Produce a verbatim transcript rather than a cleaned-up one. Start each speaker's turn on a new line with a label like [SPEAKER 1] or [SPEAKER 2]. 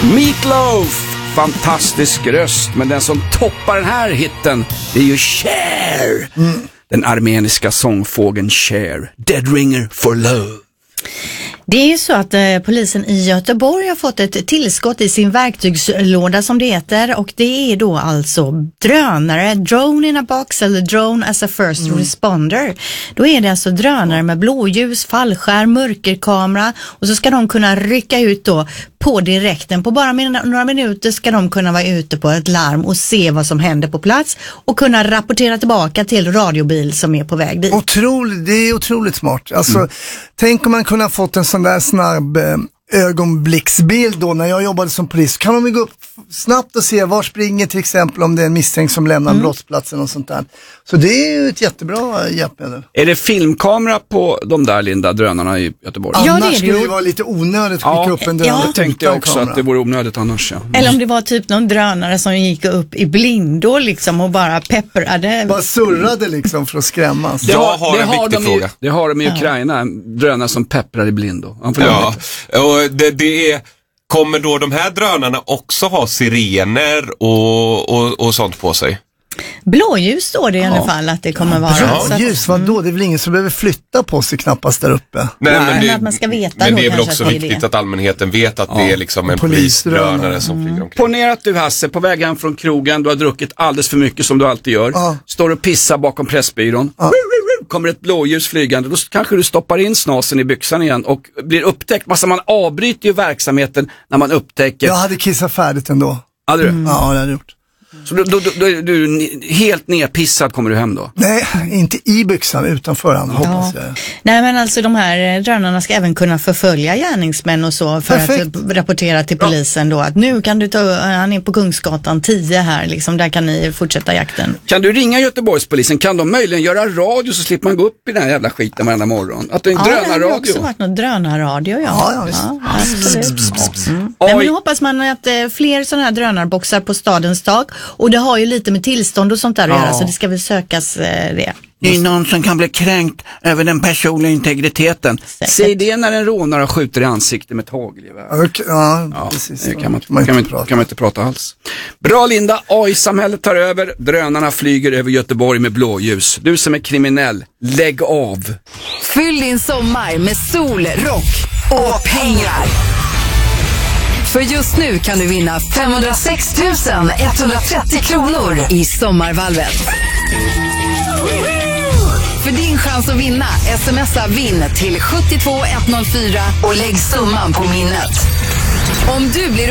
[SPEAKER 1] Meatloaf, fantastisk röst, men den som toppar den här hitten, det är ju Cher. Mm. Den armeniska sångfågeln Cher, Dead Ringer for Love.
[SPEAKER 2] Det är ju så att eh, polisen i Göteborg har fått ett tillskott i sin verktygslåda som det heter, och det är då alltså drönare, drone in a box eller drone as a first mm. responder. Då är det alltså drönare med blåljus, fallskärm, mörkerkamera, och så ska de kunna rycka ut då på direkten. På bara min- några minuter ska de kunna vara ute på ett larm och se vad som händer på plats och kunna rapportera tillbaka till radiobil som är på väg dit.
[SPEAKER 3] Otroligt, det är otroligt smart. Alltså, mm. tänk om man kunde ha fått en sån där snabb eh, ögonblicksbild då när jag jobbade som polis. Kan man gå upp snabbt och se var springer till exempel om det är en misstänkt som lämnar mm. brottsplatsen och sånt där. Så det är ju ett jättebra hjälpmedel.
[SPEAKER 1] Är det filmkamera på de där, Linda, drönarna i Göteborg?
[SPEAKER 3] Annars
[SPEAKER 2] ja, det är det
[SPEAKER 3] skulle det
[SPEAKER 2] ju
[SPEAKER 3] vara lite onödigt att skicka
[SPEAKER 1] ja,
[SPEAKER 3] upp en drönare.
[SPEAKER 1] Ja, jag tänkte jag också
[SPEAKER 3] kamera.
[SPEAKER 1] att det vore onödigt annars. Ja.
[SPEAKER 2] Eller om det var typ någon drönare som gick upp i blindo liksom och bara pepprade.
[SPEAKER 3] Bara surrade liksom för att skrämmas.
[SPEAKER 4] Jag har
[SPEAKER 1] det
[SPEAKER 4] en
[SPEAKER 1] har
[SPEAKER 4] viktig
[SPEAKER 1] de
[SPEAKER 4] fråga.
[SPEAKER 1] I, det har de i
[SPEAKER 2] Ja.
[SPEAKER 1] Ukraina, drönare som pepprar i blindo.
[SPEAKER 4] Ja, och det, det är... Kommer då de här drönarna också ha sirener och, och, och sånt på sig?
[SPEAKER 2] Blåljus står det i alla
[SPEAKER 1] Ja.
[SPEAKER 2] fall att det kommer vara.
[SPEAKER 3] Ja,
[SPEAKER 2] Så att-
[SPEAKER 3] ljus, vadå? Det är väl ingen som behöver flytta på sig knappast där uppe.
[SPEAKER 4] Nej,
[SPEAKER 1] Nej,
[SPEAKER 4] men, det,
[SPEAKER 2] men att man ska veta
[SPEAKER 4] men
[SPEAKER 2] då
[SPEAKER 4] det är väl
[SPEAKER 2] kanske
[SPEAKER 4] också
[SPEAKER 2] att det är
[SPEAKER 4] viktigt
[SPEAKER 2] det.
[SPEAKER 4] att allmänheten vet att
[SPEAKER 1] Ja.
[SPEAKER 4] det är liksom en
[SPEAKER 3] Polisdrönare.
[SPEAKER 4] polisdrönare som flyger omkring.
[SPEAKER 1] Ponera att du, Hasse, på väg hem från krogen, du har druckit alldeles för mycket som du alltid gör.
[SPEAKER 3] Ja.
[SPEAKER 1] Står och pissar bakom Pressbyrån.
[SPEAKER 3] Ja.
[SPEAKER 1] Kommer ett blåljus flygande, då kanske du stoppar in snasen i byxan igen och blir upptäckt. Massa, man avbryter ju verksamheten när man upptäcker.
[SPEAKER 3] Jag hade kissat färdigt ändå.
[SPEAKER 1] Hade du?
[SPEAKER 3] Ja, det hade jag gjort.
[SPEAKER 1] Så då, då, då, då är du ni- helt nerpissad kommer du hem då?
[SPEAKER 3] Nej, inte i byxan, utanför han, hoppas jag.
[SPEAKER 2] Nej, men alltså de här drönarna ska även kunna förfölja gärningsmän och så för
[SPEAKER 3] Perfekt.
[SPEAKER 2] att rapportera till polisen då att nu kan du ta, han är på Kungsgatan tio här liksom, där kan ni fortsätta jakten.
[SPEAKER 1] Kan du ringa Göteborgspolisen? Kan de möjligen göra radio så slipper man gå upp i den här jävla skiten varenda morgon? Att det är en
[SPEAKER 2] Ja, det har
[SPEAKER 1] drönarradio.
[SPEAKER 2] också varit något drönarradio, ja.
[SPEAKER 3] Ja, ja, visst.
[SPEAKER 2] absolut. Mm. Nej, men
[SPEAKER 1] Oj.
[SPEAKER 2] nu hoppas man att eh, fler sådana här drönarboxar på stadens tak, och det har ju lite med tillstånd och sånt där att
[SPEAKER 3] Ja.
[SPEAKER 2] göra, så det ska väl sökas eh, det.
[SPEAKER 1] Det är någon som kan bli kränkt över den personliga integriteten.
[SPEAKER 2] Säkert.
[SPEAKER 1] Säg det när en rånare skjuter i ansiktet med ett hagelgevär.
[SPEAKER 3] Okej, ja,
[SPEAKER 1] Ja,
[SPEAKER 3] precis.
[SPEAKER 1] det kan man,
[SPEAKER 3] Man
[SPEAKER 1] kan, man,
[SPEAKER 3] inte prata.
[SPEAKER 1] kan man inte prata alls. Bra, Linda, A I-samhället tar över. Drönarna flyger över Göteborg med blåljus. Du som är kriminell, lägg av.
[SPEAKER 5] Fyll din sommar med sol, rock och pengar. För just nu kan du vinna femhundrasex tusen etthundratrettio kronor i sommarvalvet. För din chans att vinna, smsa vinn till sju två ett noll fyra och lägg summan på minnet. Om du blir